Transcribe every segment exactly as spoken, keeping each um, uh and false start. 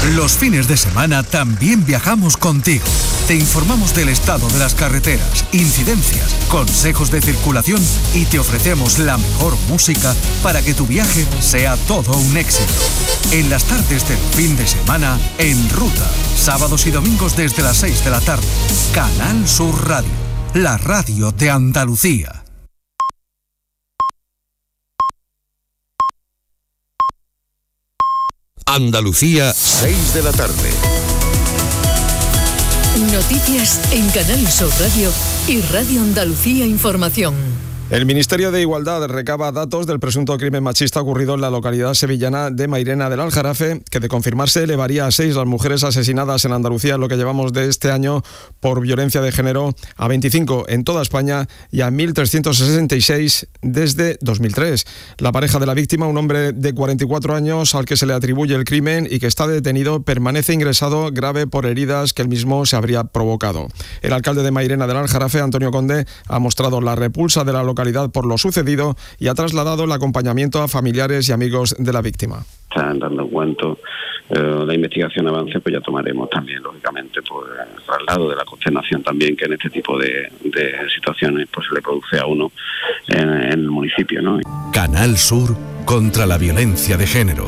Los fines de semana también viajamos contigo. Te informamos del estado de las carreteras, incidencias, consejos de circulación y te ofrecemos la mejor música para que tu viaje sea todo un éxito. En las tardes del fin de semana, En Ruta. Sábados y domingos desde las seis de la tarde. Canal Sur Radio, la radio de Andalucía. Andalucía, seis de la tarde. Noticias en Canal Sur Radio y Radio Andalucía Información. El Ministerio de Igualdad recaba datos del presunto crimen machista ocurrido en la localidad sevillana de Mairena del Aljarafe, que de confirmarse elevaría a seis las mujeres asesinadas en Andalucía en lo que llevamos de este año por violencia de género, a veinticinco en toda España y a mil trescientos sesenta y seis desde dos mil tres. La pareja de la víctima, un hombre de cuarenta y cuatro años al que se le atribuye el crimen y que está detenido, permanece ingresado grave por heridas que él mismo se habría provocado. El alcalde de Mairena del Aljarafe, Antonio Conde, ha mostrado la repulsa de la localidad por lo sucedido y ha trasladado el acompañamiento a familiares y amigos de la víctima. Están dando cuenta, eh, la investigación avance, pues ya tomaremos también, lógicamente, pues el traslado de la consternación también que en este tipo de, de situaciones pues se le produce a uno en, en el municipio, ¿no? Canal Sur contra la violencia de género.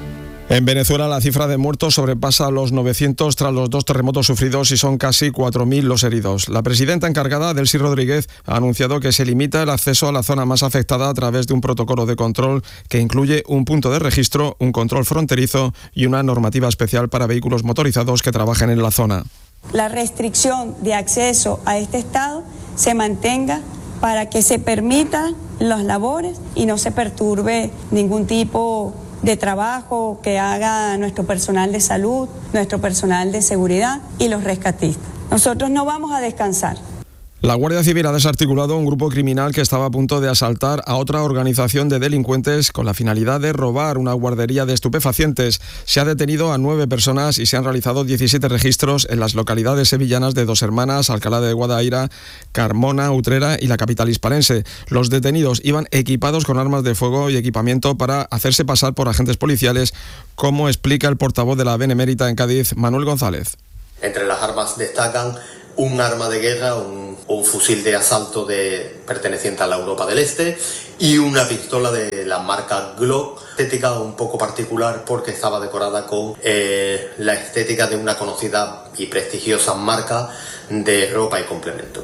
En Venezuela la cifra de muertos sobrepasa los novecientos tras los dos terremotos sufridos y son casi cuatro mil los heridos. La presidenta encargada, Delcy Rodríguez, ha anunciado que se limita el acceso a la zona más afectada a través de un protocolo de control que incluye un punto de registro, un control fronterizo y una normativa especial para vehículos motorizados que trabajen en la zona. La restricción de acceso a este estado se mantenga para que se permitan las labores y no se perturbe ningún tipo de trabajo que haga nuestro personal de salud, nuestro personal de seguridad y los rescatistas. Nosotros no vamos a descansar. La Guardia Civil ha desarticulado un grupo criminal que estaba a punto de asaltar a otra organización de delincuentes con la finalidad de robar una guardería de estupefacientes. Se ha detenido a nueve personas y se han realizado diecisiete registros en las localidades sevillanas de Dos Hermanas, Alcalá de Guadaira, Carmona, Utrera y la capital hispalense. Los detenidos iban equipados con armas de fuego y equipamiento para hacerse pasar por agentes policiales, como explica el portavoz de la Benemérita en Cádiz, Manuel González. Entre las armas destacan un arma de guerra, un, un fusil de asalto de, perteneciente a la Europa del Este y una pistola de la marca Glock, estética un poco particular porque estaba decorada con eh, la estética de una conocida y prestigiosa marca de ropa y complementos.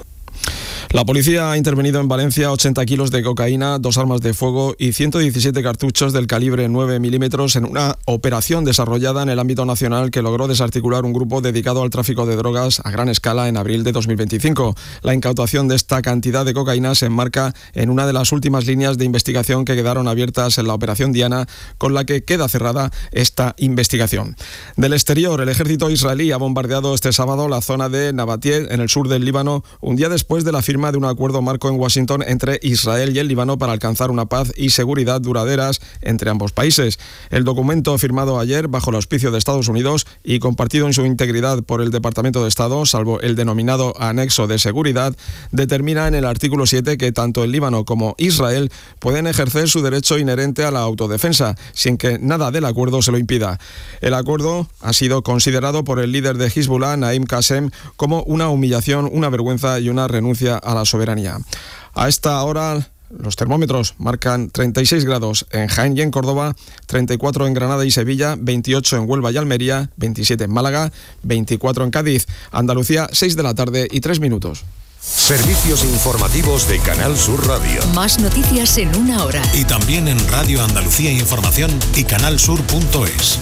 La policía ha intervenido en Valencia ochenta kilos de cocaína, dos armas de fuego y ciento diecisiete cartuchos del calibre nueve milímetros en una operación desarrollada en el ámbito nacional que logró desarticular un grupo dedicado al tráfico de drogas a gran escala en abril de dos mil veinticinco. La incautación de esta cantidad de cocaína se enmarca en una de las últimas líneas de investigación que quedaron abiertas en la Operación Diana, con la que queda cerrada esta investigación. Del exterior, el ejército israelí ha bombardeado este sábado la zona de Nabatie, en el sur del Líbano, un día después de la firma de un acuerdo marco en Washington entre Israel y el Líbano para alcanzar una paz y seguridad duraderas entre ambos países. El documento firmado ayer bajo el auspicio de Estados Unidos y compartido en su integridad por el Departamento de Estado, salvo el denominado anexo de seguridad, determina en el artículo siete que tanto el Líbano como Israel pueden ejercer su derecho inherente a la autodefensa, sin que nada del acuerdo se lo impida. El acuerdo ha sido considerado por el líder de Hezbollah, Naim Qassem, como una humillación, una vergüenza y una renuncia a la soberanía. A esta hora los termómetros marcan treinta y seis grados en Jaén y en Córdoba, treinta y cuatro en Granada y Sevilla, veintiocho en Huelva y Almería, veintisiete en Málaga, veinticuatro en Cádiz. Andalucía, seis de la tarde y tres minutos. Servicios informativos de Canal Sur Radio. Más noticias en una hora. Y también en Radio Andalucía Información y canalsur punto es.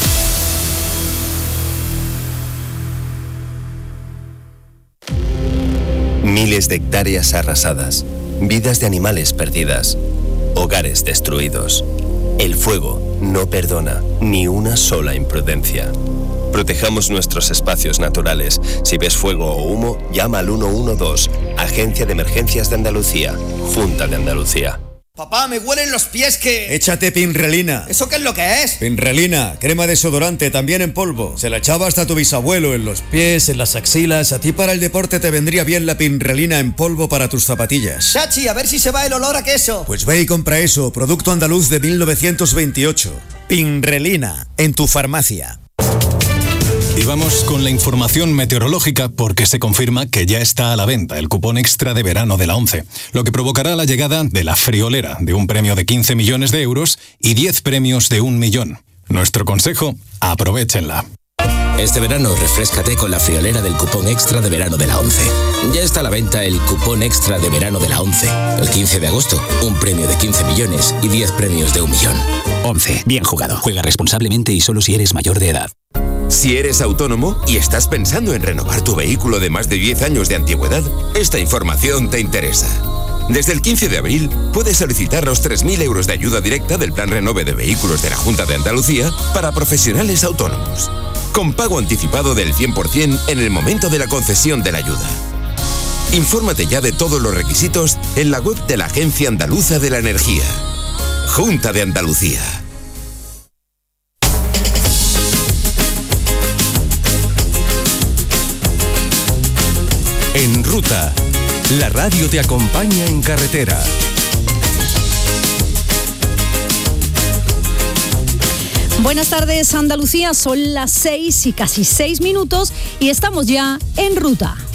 Miles de hectáreas arrasadas, vidas de animales perdidas, hogares destruidos. El fuego no perdona ni una sola imprudencia. Protejamos nuestros espacios naturales. Si ves fuego o humo, llama al uno uno dos, Agencia de Emergencias de Andalucía, Junta de Andalucía. Papá, me huelen los pies que... Échate Pinrelina. ¿Eso qué es lo que es? Pinrelina, crema desodorante, también en polvo. Se la echaba hasta tu bisabuelo en los pies, en las axilas. A ti para el deporte te vendría bien la Pinrelina en polvo para tus zapatillas. Chachi, a ver si se va el olor a queso. Pues ve y compra eso, producto andaluz de mil novecientos veintiocho. Pinrelina, en tu farmacia. Y vamos con la información meteorológica porque se confirma que ya está a la venta el cupón extra de verano de la ONCE, lo que provocará la llegada de la friolera de un premio de quince millones de euros y diez premios de un millón. Nuestro consejo, aprovéchenla. Este verano refréscate con la friolera del cupón extra de verano de la ONCE. Ya está a la venta el cupón extra de verano de la ONCE. El quince de agosto, un premio de quince millones y diez premios de un millón. ONCE, bien jugado. Juega responsablemente y solo si eres mayor de edad. Si eres autónomo y estás pensando en renovar tu vehículo de más de diez años de antigüedad, esta información te interesa. Desde el quince de abril puedes solicitar los tres mil euros de ayuda directa del Plan Renove de Vehículos de la Junta de Andalucía para profesionales autónomos, con pago anticipado del cien por ciento en el momento de la concesión de la ayuda. Infórmate ya de todos los requisitos en la web de la Agencia Andaluza de la Energía. Junta de Andalucía. En Ruta, la radio te acompaña en carretera. Buenas tardes, Andalucía. Son las seis y casi seis minutos y estamos ya en Ruta.